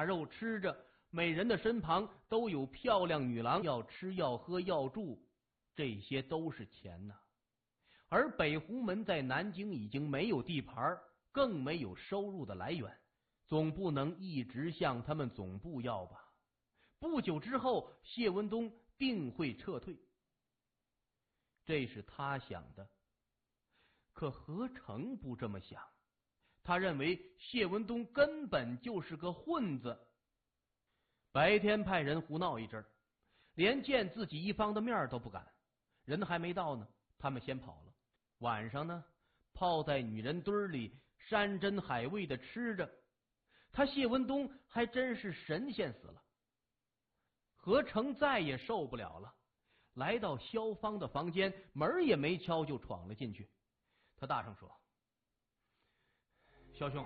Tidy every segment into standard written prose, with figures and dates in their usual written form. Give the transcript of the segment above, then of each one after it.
大肉吃着，每人的身旁都有漂亮女郎，要吃要喝要住，这些都是钱呐。而北红门在南京已经没有地盘，更没有收入的来源，总不能一直向他们总部要吧。不久之后，谢文东定会撤退，这是他想的。可何成不这么想，他认为谢文东根本就是个混子。白天派人胡闹一阵，连见自己一方的面都不敢，人还没到呢，他们先跑了。晚上呢，泡在女人堆里山珍海味的吃着，他谢文东还真是神仙死了。何成再也受不了了，来到萧芳的房间，门也没敲就闯了进去。他大声说：萧兄，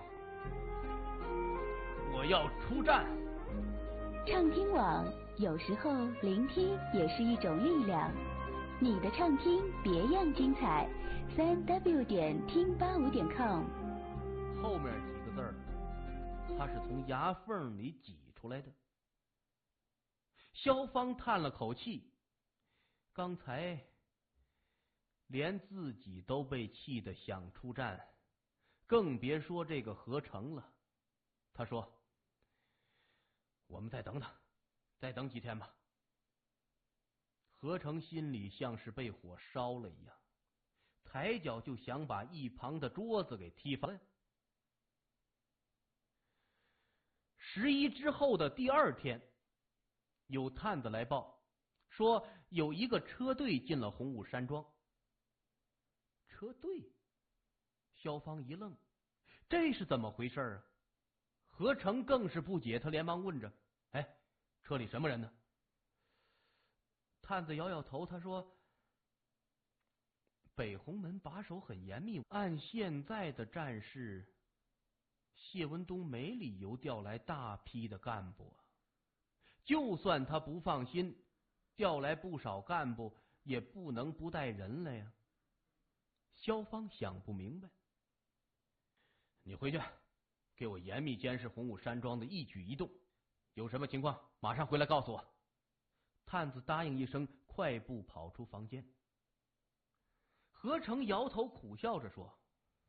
我要出战。 畅听网，有时候聆听也是一种力量。你的畅听别样精彩，3w.听85.com。 后面几个字儿，他是从牙缝里挤出来的。萧芳叹了口气，刚才连自己都被气得想出战，更别说这个何成了。他说：我们再等等，再等几天吧。何成心里像是被火烧了一样，抬脚就想把一旁的桌子给踢翻。11之后的第二天，有探子来报说有一个车队进了洪武山庄。车队？萧芳一愣，这是怎么回事啊？何成更是不解，他连忙问着：哎，车里什么人呢？探子摇摇头，他说：北红门把守很严密，按现在的战事，谢文东没理由调来大批的干部啊。就算他不放心，调来不少干部，也不能不带人来呀。萧芳想不明白。你回去给我严密监视洪武山庄的一举一动，有什么情况马上回来告诉我。探子答应一声，快步跑出房间。何成摇头苦笑着说：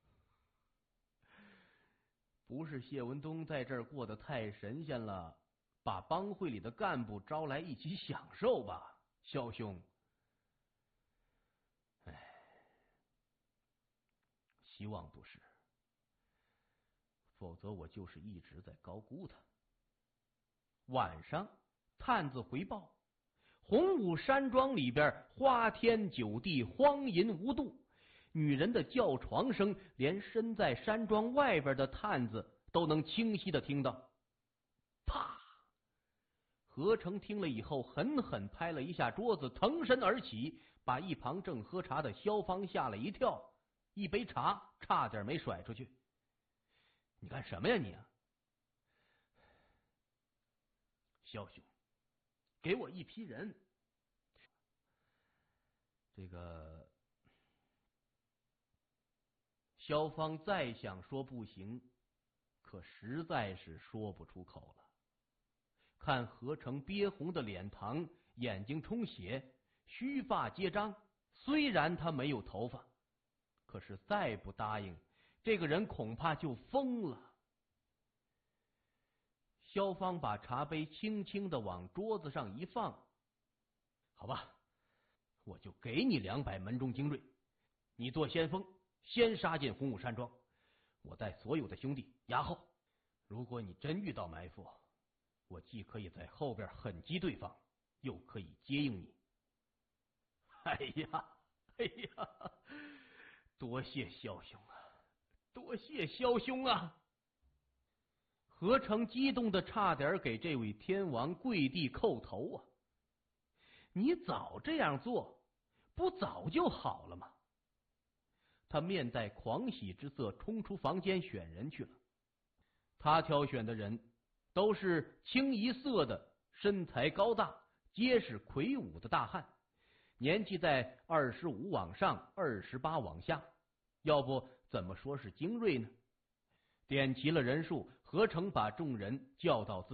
不是谢文东在这儿过得太神仙了，把帮会里的干部招来一起享受吧，萧兄。唉，希望不是，否则我就是一直在高估他。晚上，探子回报，洪武山庄里边花天酒地，荒淫无度，女人的叫床声，连身在山庄外边的探子都能清晰的听到。啪！何成听了以后，狠狠拍了一下桌子，腾身而起，把一旁正喝茶的萧芳吓了一跳，一杯茶差点没甩出去。你干什么呀你啊？萧兄，给我一批人。这个萧芳再想说不行，可实在是说不出口了。看何成憋红的脸庞，眼睛充血，须发皆张，虽然他没有头发，可是再不答应，这个人恐怕就疯了。萧芳把茶杯轻轻的往桌子上一放，好吧，我就给你200门中精锐，你做先锋，先杀进洪武山庄，我带所有的兄弟压后。如果你真遇到埋伏，我既可以在后边狠击对方，又可以接应你。哎呀，多谢萧兄啊，多谢萧兄啊！何成激动的差点给这位天王跪地叩头啊！你早这样做，不早就好了吗？他面带狂喜之色，冲出房间选人去了。他挑选的人都是清一色的身材高大、结实魁梧的大汉，年纪在25往上，28往下，要不怎么说是精锐呢？点齐了人数，何成把众人叫到自己